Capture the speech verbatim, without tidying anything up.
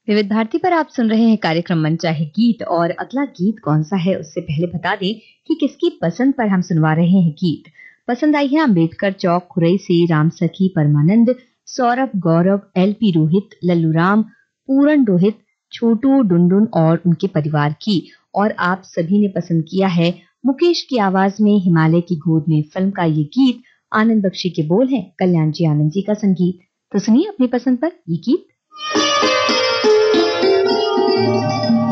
विविध भारती पर आप सुन रहे हैं कार्यक्रम मन चाहे गीत। और अगला गीत कौन सा है उससे पहले बता दें कि किसकी पसंद पर हम सुनवा रहे हैं गीत। पसंद आई है अम्बेडकर चौक खुरई से राम सखी परमानंद, सौरभ, गौरव, एलपी रोहित, लल्लू राम, पूरन रोहित, छोटू डुनडुन और उनके परिवार की। और आप सभी ने पसंद किया है मुकेश की आवाज में हिमालय की गोद में फिल्म का ये गीत। आनंद बख्शी के बोल हैं, कल्याण जी आनंद जी का संगीत। तो सुनिए अपनी पसंद पर ये गीत।